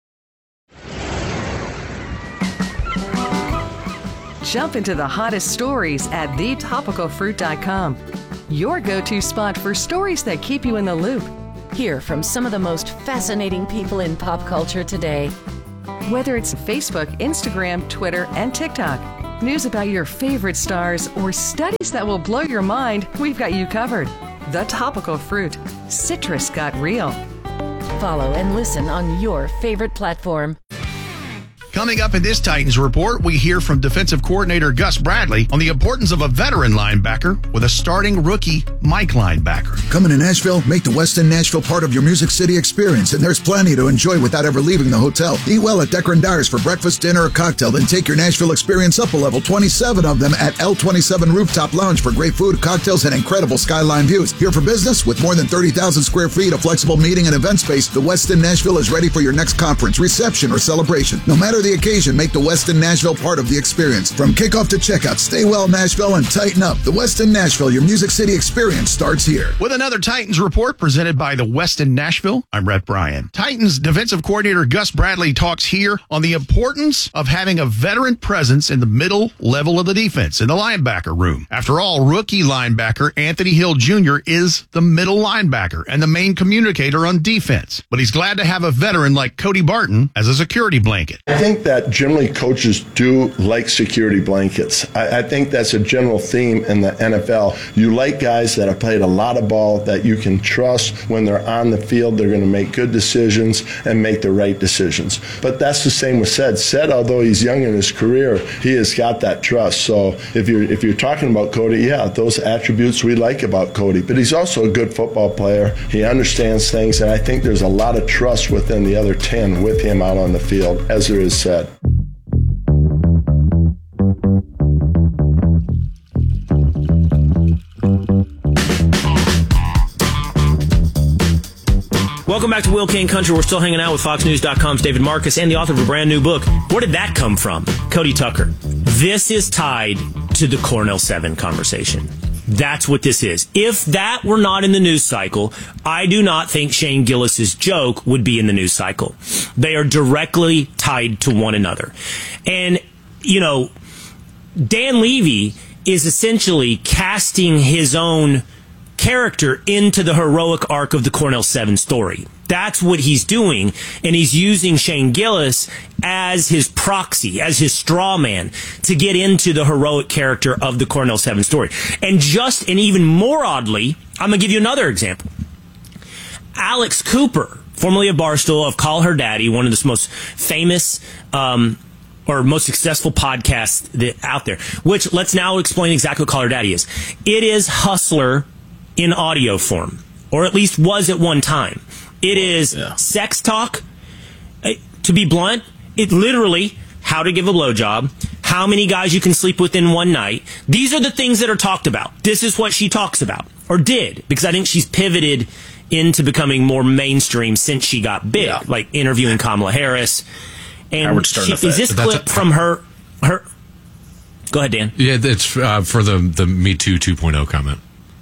Jump into the hottest stories at the topical fruit dot com. Your go-to spot for stories that keep you in the loop. Hear from some of the most fascinating people in pop culture today. Whether it's Facebook, Instagram, Twitter, and TikTok, news about your favorite stars, or studies that will blow your mind, we've got you covered. The Topical Fruit. Citrus got real. Follow and listen on your favorite platform. Coming up in this Titans report, we hear from defensive coordinator Gus Bradley on the importance of a veteran linebacker with a starting rookie Mike linebacker. Coming to Nashville, make the Westin Nashville part of your Music City experience, and there's plenty to enjoy without ever leaving the hotel. Eat well at Decker and Dyer's for breakfast, dinner, or cocktail, then take your Nashville experience up a level. twenty-seven of them at L twenty-seven Rooftop Lounge for great food, cocktails, and incredible skyline views. Here for business, with more than thirty thousand square feet of flexible meeting and event space, the Westin Nashville is ready for your next conference, reception, or celebration. No matter the occasion, make the Westin Nashville part of the experience. From kickoff to checkout, stay well Nashville and tighten up. The Westin Nashville, your Music City experience starts here. With another Titans report presented by the Westin Nashville, I'm Rhett Bryan. Titans defensive coordinator Gus Bradley talks here on the importance of having a veteran presence in the middle level of the defense, in the linebacker room. After all, rookie linebacker Anthony Hill Junior is the middle linebacker and the main communicator on defense. But he's glad to have a veteran like Cody Barton as a security blanket. I think that generally coaches do like security blankets. I, I think that's a general theme in the N F L. You like guys that have played a lot of ball that you can trust when they're on the field. They're going to make good decisions and make the right decisions. But that's the same with Sed. Sed, although he's young in his career, he has got that trust. So if you're if you're talking about Cody, yeah, those attributes we like about Cody. But he's also a good football player. He understands things, and I think there's a lot of trust within the other ten with him out on the field, as there is Sed. Welcome back to Will Kane Country. We're still hanging out with Fox News dot com's David Marcus and the author of a brand new book. Where did that come from? Cody Tucker. This is tied to the Cornell seven conversation. That's what this is. If that were not in the news cycle, I do not think Shane Gillis's joke would be in the news cycle. They are directly tied to one another. And, you know, Dan Levy is essentially casting his own character into the heroic arc of the Cornell seven story. That's what he's doing, and he's using Shane Gillis as his proxy, as his straw man, to get into the heroic character of the Cornell seven story. And just, and even more oddly, I'm going to give you another example. Alex Cooper, formerly of Barstool, of Call Her Daddy, one of the most famous um, or most successful podcasts that, out there, which let's now explain exactly what Call Her Daddy is. It is Hustler in audio form, or at least was at one time. It is yeah. sex talk. Uh, to be blunt, it literally how to give a blowjob, how many guys you can sleep with in one night. These are the things that are talked about. This is what she talks about, or did, because I think she's pivoted into becoming more mainstream since she got big, yeah. like interviewing Kamala Harris. And she, is this clip a, from her? Her. Go ahead, Dan. Yeah, it's uh, for the the Me Too two point oh comment.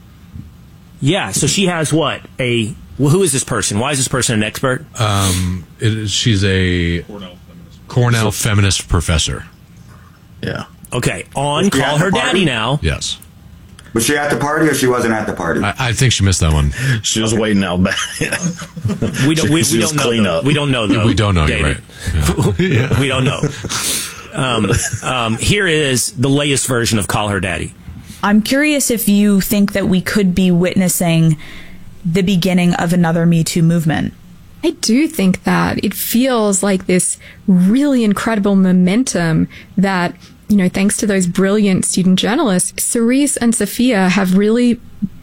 Yeah, so she has what? A well, who is this person? Why is this person an expert? Um, it is, she's a Cornell feminist, Cornell feminist professor. Yeah. Okay, on Call Her Daddy now. Yes. Was she at the party or she wasn't at the party? I, I think she missed that one. She was okay. waiting out back. we don't, we, we don't know. Though. We don't know, though. We don't know, David. Right. Yeah. We don't know. Um, um, here is the latest version of Call Her Daddy. I'm curious if you think that we could be witnessing the beginning of another Me Too movement. I do think that it feels like this really incredible momentum that, you know, thanks to those brilliant student journalists, Cerise and Sophia have really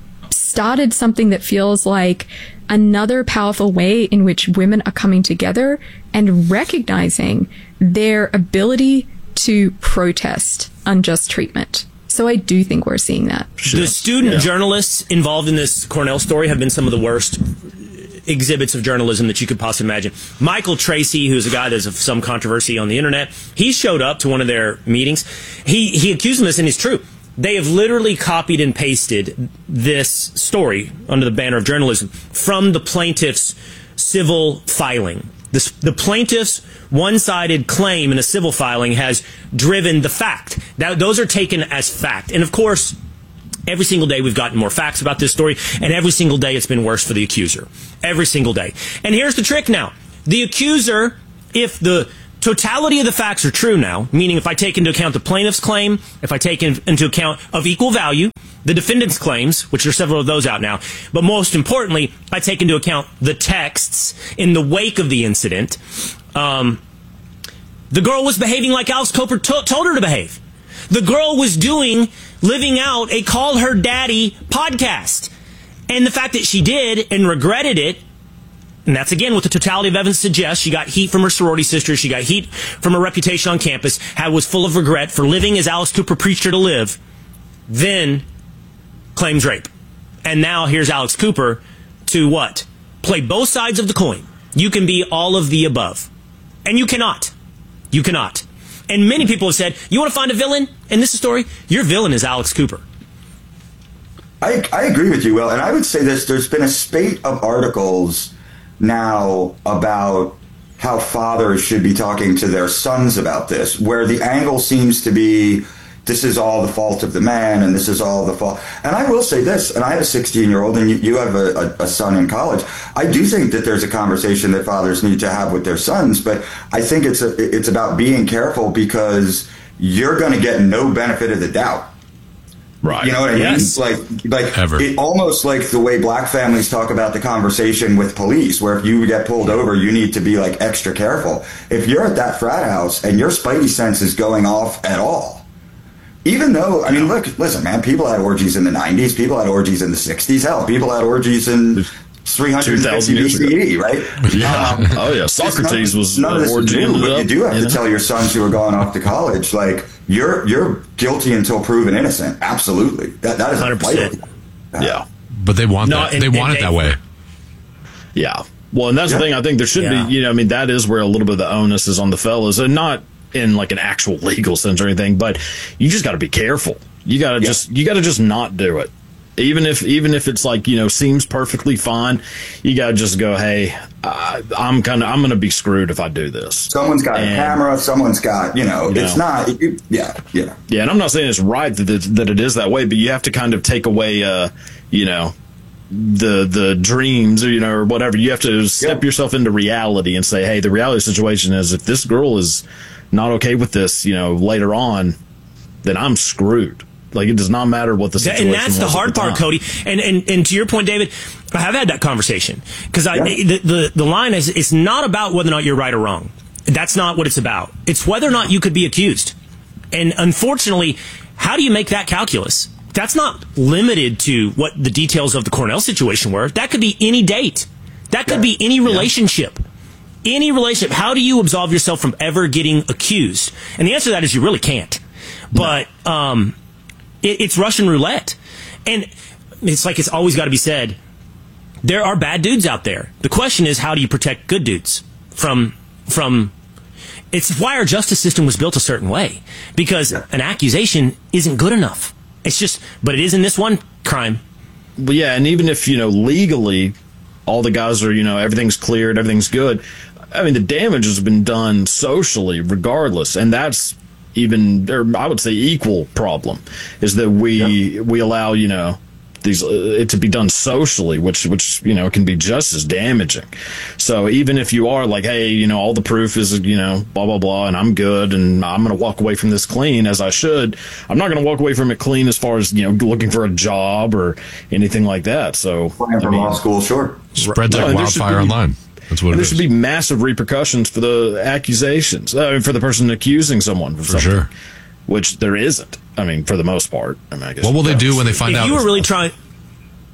started something that feels like another powerful way in which women are coming together and recognizing their ability to protest unjust treatment. So I do think we're seeing that. The student yeah. journalists involved in this Cornell story have been some of the worst exhibits of journalism that you could possibly imagine. Michael Tracy, who's a guy that's of some controversy on the internet, he showed up to one of their meetings. He he accused them of this, and it's true. They have literally copied and pasted this story under the banner of journalism from the plaintiff's civil filing. This, the plaintiff's one-sided claim in a civil filing has driven the fact. That, those are taken as fact. And of course, every single day we've gotten more facts about this story, and every single day it's been worse for the accuser. Every single day. And here's the trick now. The accuser, if the totality of the facts are true now, meaning if I take into account the plaintiff's claim, if I take in, into account of equal value, the defendant's claims, which there are several of those out now, but most importantly, I take into account the texts in the wake of the incident, um, the girl was behaving like Alex Cooper to- told her to behave. The girl was doing, living out a Call Her Daddy podcast. And the fact that she did and regretted it, and that's, again, what the totality of evidence suggests. She got heat from her sorority sister. She got heat from her reputation on campus. Had, was full of regret for living as Alice Cooper preached her to live. Then claims rape. And now here's Alex Cooper to what? Play both sides of the coin. You can be all of the above. And you cannot. You cannot. And many people have said, you want to find a villain in this story? Your villain is Alex Cooper. I, I agree with you, Will. And I would say this. There's been a spate of articles now about how fathers should be talking to their sons about this, where the angle seems to be, this is all the fault of the man and this is all the fault. And I will say this, and I have a sixteen-year-old and you, you have a, a, a son in college. I do think that there's a conversation that fathers need to have with their sons, but I think it's a, it's about being careful because you're going to get no benefit of the doubt. Right. You know what I yes. mean? Like, like it, almost like the way black families talk about the conversation with police, where if you get pulled over, you need to be like extra careful. If you're at that frat house and your spidey sense is going off at all, even though, I mean, look, listen, man, people had orgies in the nineties, people had orgies in the sixties, hell, people had orgies in three hundred fifty B C E, right? Yeah. Um, oh, yeah. Socrates was none of this is new, but you do have you to know? tell your sons who are going off to college, like, you're you're guilty until proven innocent. Absolutely. That that is one hundred percent. Yeah. But they want No, that. and- they and want it they- that way. Yeah. Well, and that's Yeah. the thing. I think there should Yeah. be, you know, I mean, that is where a little bit of the onus is on the fellas, and not in like an actual legal sense or anything, but you just got to be careful. You got to Yeah. just, you got to just not do it. Even if, even if it's like, you know, seems perfectly fine, you got to just go, hey, uh, I'm kind of, I'm going to be screwed if I do this. Someone's got And- a camera. Someone's got, you know, You it's know. not, it, yeah, yeah. Yeah, and I'm not saying it's right that it, that it is that way, but you have to kind of take away, uh, you know, the the dreams or you know or whatever. You have to step Yeah. yourself into reality and say, hey, the reality situation is if this girl is not okay with this, you know, later on, then I'm screwed. Like it does not matter what the situation And that's the was at hard the part, time. Cody. And, and and to your point, David, I have had that conversation because I Yeah. the, the the line is it's not about whether or not you're right or wrong. That's not what it's about. It's whether or not you could be accused. And unfortunately, how do you make that calculus? That's not limited to what the details of the Cornell situation were. That could be any date. That could Yeah. be any relationship. Any relationship. How do you absolve yourself from ever getting accused? And the answer to that is you really can't. But um, it, it's Russian roulette. And it's like it's always got to be said, there are bad dudes out there. The question is, how do you protect good dudes from from... It's why our justice system was built a certain way. Because an accusation isn't good enough. It's just, but it is in this one crime. But yeah, and even if, you know, legally all the guys are, you know, everything's cleared, everything's good, I mean, the damage has been done socially regardless. And that's even, or I would say equal problem, is that we yeah. we allow, you know, these uh, it to be done socially, which, which, you know, can be just as damaging. So even if you are like, hey, you know, all the proof is, you know, blah, blah, blah, and I'm good and I'm going to walk away from this clean as I should, I'm not going to walk away from it clean as far as, you know, looking for a job or anything like that. So Applying for I mean, law school, sure. Spreads like no, wildfire be, online. That's what it there is. should be massive repercussions for the accusations, uh, for the person accusing someone of for something, sure. Which there isn't. I mean, for the most part. I mean, I guess what will they do when they find if out? You were really trying.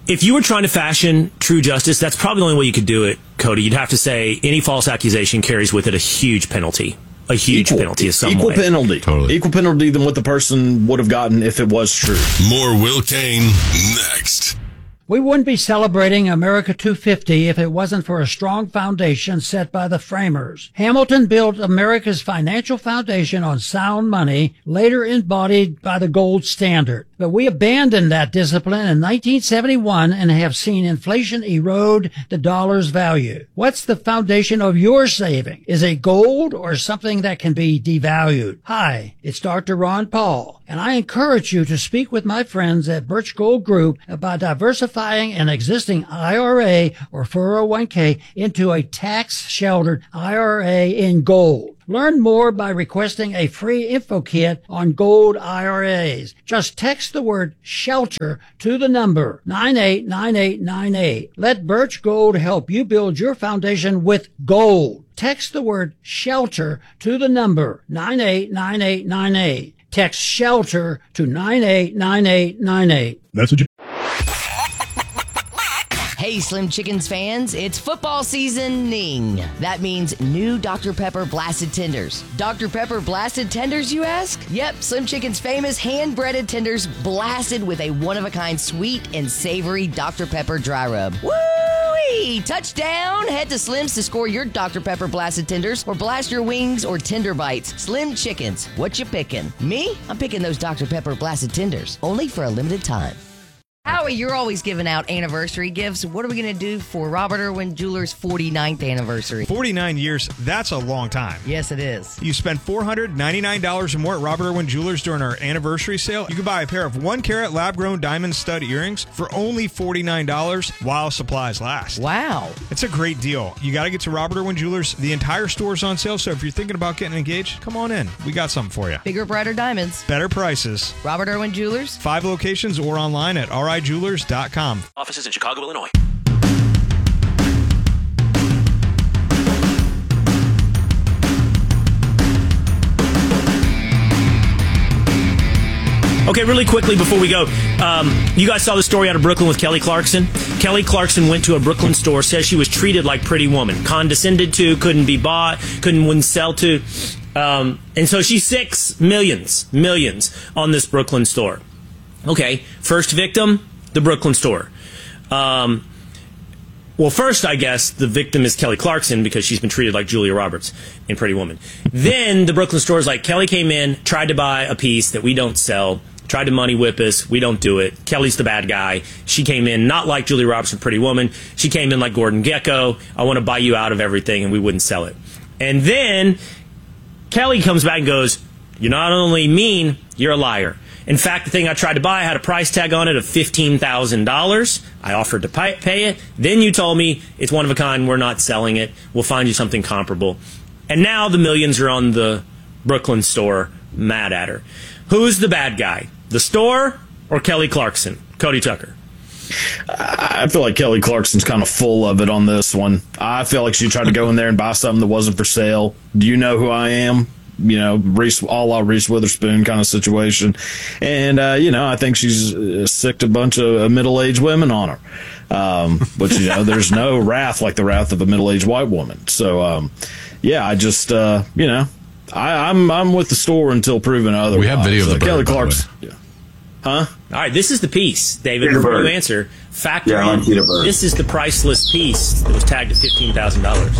if you were trying to fashion true justice, that's probably the only way you could do it, Cody. You'd have to say any false accusation carries with it a huge penalty. A huge equal, penalty of some Equal way. penalty. Totally. Equal penalty than what the person would have gotten if it was true. More Will Kane next. We wouldn't be celebrating America two fifty if it wasn't for a strong foundation set by the framers. Hamilton built America's financial foundation on sound money, later embodied by the gold standard. But we abandoned that discipline in nineteen seventy-one and have seen inflation erode the dollar's value. What's the foundation of your saving? Is it gold or something that can be devalued? Hi, it's Doctor Ron Paul, and I encourage you to speak with my friends at Birch Gold Group about diversifying an existing I R A or four oh one k into a tax-sheltered I R A in gold. Learn more by requesting a free info kit on gold I R As. Just text the word SHELTER to the number nine eight nine eight nine eight. Let Birch Gold help you build your foundation with gold. Text the word SHELTER to the number nine eight nine eight nine eight. Text SHELTER to nine eight nine eight nine eight. That's what you... Hey, Slim Chickens fans, it's football seasoning. That means new Doctor Pepper Blasted Tenders. Doctor Pepper Blasted Tenders, you ask? Yep, Slim Chickens' famous hand-breaded tenders blasted with a one-of-a-kind sweet and savory Doctor Pepper dry rub. Woo-wee! Touchdown! Head to Slim's to score your Doctor Pepper Blasted Tenders or blast your wings or tender bites. Slim Chickens, what you picking? Me? I'm picking those Doctor Pepper Blasted Tenders, only for a limited time. Howie, you're always giving out anniversary gifts. What are we going to do for Robert Irwin Jewelers' forty-ninth anniversary? forty-nine years, that's a long time. Yes, it is. You spend four hundred ninety-nine dollars or more at Robert Irwin Jewelers during our anniversary sale. You can buy a pair of one-carat lab-grown diamond stud earrings for only forty-nine dollars while supplies last. Wow. It's a great deal. You got to get to Robert Irwin Jewelers. The entire store's on sale, so if you're thinking about getting engaged, come on in. We got something for you. Bigger, brighter diamonds. Better prices. Robert Irwin Jewelers. Five locations or online at r i jewelers dot com. Offices in Chicago, Illinois. Okay, really quickly before we go, um, you guys saw the story out of Brooklyn with Kelly Clarkson. Kelly Clarkson went to a Brooklyn store, says she was treated like Pretty Woman, condescended to, couldn't be bought, couldn't wouldn't sell to, um, and so she six millions, millions on this Brooklyn store. Okay, first victim, the Brooklyn store. Um, well, first, I guess, the victim is Kelly Clarkson because she's been treated like Julia Roberts in Pretty Woman. Then the Brooklyn store is like, Kelly came in, tried to buy a piece that we don't sell, tried to money whip us, we don't do it. Kelly's the bad guy. She came in not like Julia Roberts in Pretty Woman. She came in like Gordon Gekko. I want to buy you out of everything, and we wouldn't sell it. And then Kelly comes back and goes, you're not only mean, you're a liar. In fact, the thing I tried to buy had a price tag on it of fifteen thousand dollars. I offered to pay it. Then you told me it's one of a kind. We're not selling it. We'll find you something comparable. And now the millions are on the Brooklyn store, mad at her. Who's the bad guy? The store or Kelly Clarkson? Cody Tucker. I feel like Kelly Clarkson's kind of full of it on this one. I feel like she tried to go in there and buy something that wasn't for sale. Do you know who I am? You know, Reese, a la Reese Witherspoon kind of situation. And, uh, you know, I think she's uh, sicked a bunch of uh, middle-aged women on her. Um, but, you know, there's no wrath like the wrath of a middle-aged white woman. So, um, yeah, I just, uh, you know, I, I'm I'm with the store until proven otherwise. We have video of the so bird, Kelly by the Clarkson. Yeah. Huh? All right, this is the piece, David. Peter Before Bird. you answer, factor Yeah, I in, want Peter Bird. this is the priceless piece that was tagged at fifteen thousand dollars.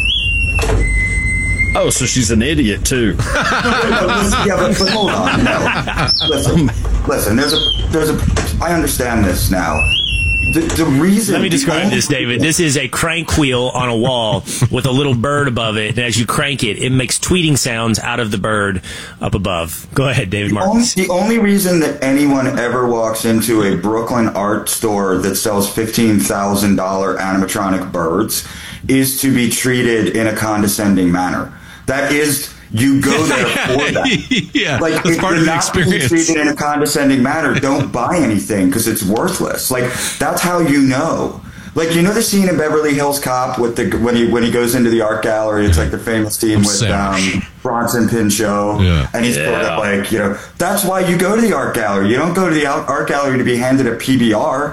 Oh, so she's an idiot, too. No, listen, yeah, but, but hold on. No. Listen, listen, there's a, there's a, I understand this now. The, the reason. Let me describe this, David. This is a crank wheel on a wall with a little bird above it, and as you crank it, it makes tweeting sounds out of the bird up above. Go ahead, David Martins. The only reason that anyone ever walks into a Brooklyn art store that sells fifteen thousand dollars animatronic birds is to be treated in a condescending manner. That is, you go there for that. Yeah, like, that's if part you're of the not experience. being treated in a condescending manner, don't buy anything because it's worthless. Like, that's how you know. Like, you know the scene in Beverly Hills Cop with the when he when he goes into the art gallery? It's like the famous scene I'm with um, Bronson Pinchot, Yeah. and he's Yeah. yeah. like, you know, that's why you go to the art gallery. You don't go to the art gallery to be handed a P B R.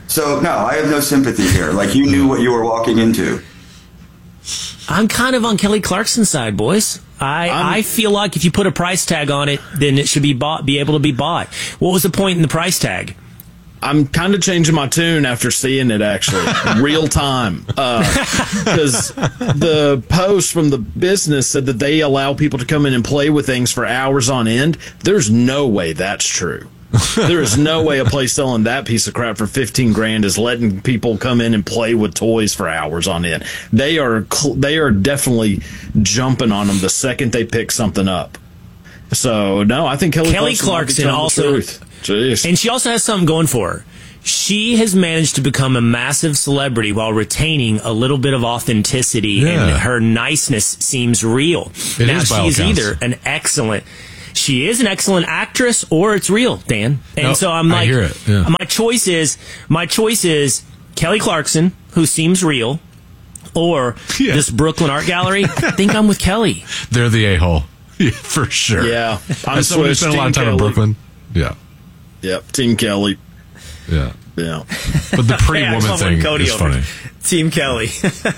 So, no, I have no sympathy here. Like, you knew what you were walking into. I'm kind of on Kelly Clarkson's side, boys. I, I feel like if you put a price tag on it, then it should be bought, be able to be bought. What was the point in the price tag? I'm kind of changing my tune after seeing it, actually, real time. Because uh, the post from the business said that they allow people to come in and play with things for hours on end. There's no way that's true. There is no way a place selling that piece of crap for fifteen grand is letting people come in and play with toys for hours on end. They are they are definitely jumping on them the second they pick something up. So no, I think Kelly, Kelly Clarkson, Clarkson also, Jeez. And she also has something going for her. She has managed to become a massive celebrity while retaining a little bit of authenticity, yeah. and her niceness seems real. It now is she is counts. either an excellent. She is an excellent actress, or it's real, Dan. And no, so I'm I like, hear it. Yeah. my choice is, my choice is Kelly Clarkson, who seems real, or yeah. this Brooklyn Art Gallery. I think I'm with Kelly. They're the a-hole, yeah, for sure. Yeah, I'm as someone who spent a lot of time Kelly. in Brooklyn. Yeah. Yep, Team Kelly. Yeah. Yeah. But the pretty hey, woman thing is funny. Team Kelly.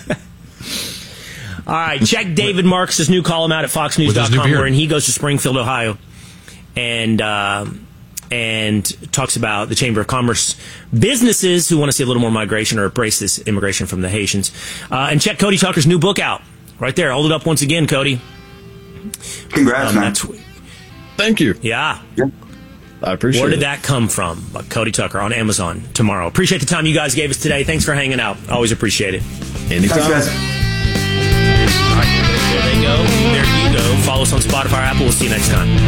All right, check David Marks' new column out at fox news dot com, wherein he goes to Springfield, Ohio, and uh, and talks about the Chamber of Commerce businesses who want to see a little more migration or embrace this immigration from the Haitians. Uh, and check Cody Tucker's new book out right there. Hold it up once again, Cody. Congrats, um, man. That's, Thank you. Yeah. yeah. I appreciate it. Where did that come from? Uh, Cody Tucker on Amazon tomorrow. Appreciate the time you guys gave us today. Thanks for hanging out. Always appreciate it. Anytime. Thanks, guys. All right, there they go. There you go. Follow us on Spotify, Apple. We'll see you next time.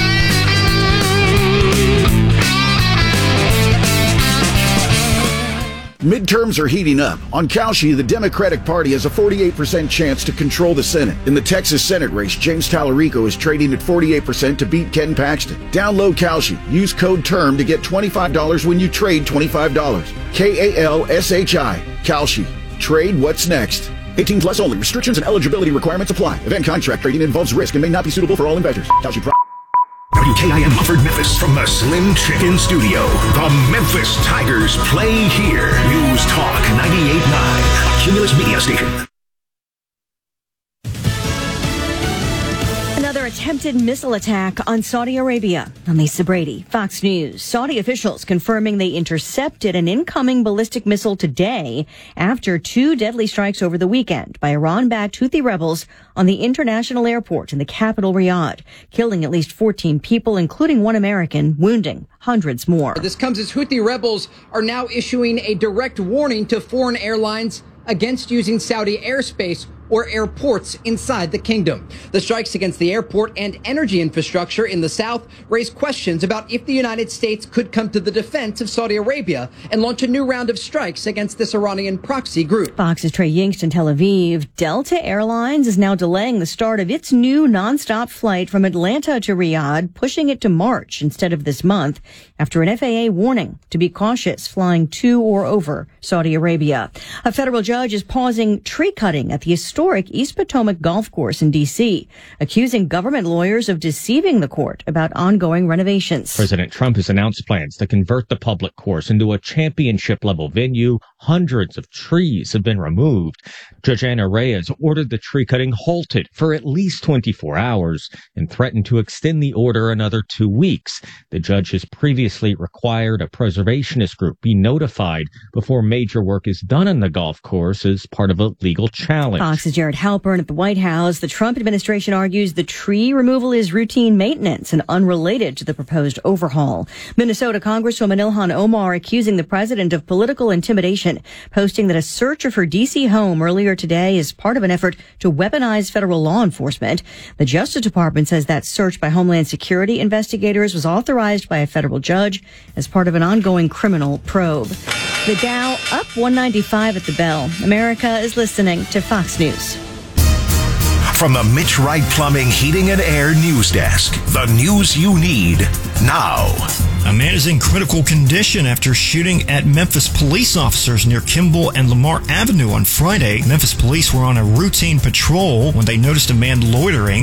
Midterms are heating up. On Kalshi, the Democratic Party has a forty-eight percent chance to control the Senate. In the Texas Senate race, James Tallarico is trading at forty-eight percent to beat Ken Paxton. Download Kalshi. Use code TERM to get twenty-five dollars when you trade twenty-five dollars. K A L S H I. Kalshi. Trade what's next. eighteen plus only. Restrictions and eligibility requirements apply. Event contract trading involves risk and may not be suitable for all investors. Kalshi Pro- W K I M Mumford, Memphis, from the Slim Chicken Studio. The Memphis Tigers play here. News Talk ninety-eight point nine, a Cumulus Media Station. Another attempted missile attack on Saudi Arabia. I'm Lisa Brady, Fox News. Saudi officials confirming they intercepted an incoming ballistic missile today after two deadly strikes over the weekend by Iran-backed Houthi rebels on the international airport in the capital, Riyadh, killing at least fourteen people, including one American, wounding hundreds more. This comes as Houthi rebels are now issuing a direct warning to foreign airlines against using Saudi airspace or airports inside the kingdom. The strikes against the airport and energy infrastructure in the south raise questions about if the United States could come to the defense of Saudi Arabia and launch a new round of strikes against this Iranian proxy group. Fox's Trey Yingst in Tel Aviv. Delta Airlines is now delaying the start of its new nonstop flight from Atlanta to Riyadh, pushing it to March instead of this month after an F A A warning to be cautious flying to or over Saudi Arabia. A federal judge is pausing tree cutting at the historic East Potomac Golf Course in D C, accusing government lawyers of deceiving the court about ongoing renovations. President Trump has announced plans to convert the public course into a championship-level venue. Hundreds of trees have been removed. Judge Anna Reyes ordered the tree cutting halted for at least twenty-four hours and threatened to extend the order another two weeks. The judge has previously required a preservationist group be notified before major work is done on the golf course as part of a legal challenge. Fox's Jared Halpern at the White House. The Trump administration argues the tree removal is routine maintenance and unrelated to the proposed overhaul. Minnesota Congresswoman Ilhan Omar accusing the president of political intimidation, posting that a search of her D C home earlier today is part of an effort to weaponize federal law enforcement. The Justice Department says that search by Homeland Security investigators was authorized by a federal judge as part of an ongoing criminal probe. The Dow up one ninety-five at the bell. America is listening to Fox News. From the Mitch Wright Plumbing, Heating and Air News Desk, the news you need now. A man is in critical condition after shooting at Memphis police officers near Kimball and Lamar Avenue on Friday. Memphis police were on a routine patrol when they noticed a man loitering.